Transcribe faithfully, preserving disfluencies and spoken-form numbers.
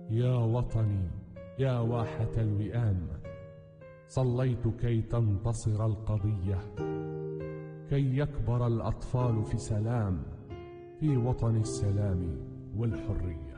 يا وطني يا واحة الوئام، صليت كي تنتصر القضية، كي يكبر الأطفال في سلام، في وطن السلام والحرية.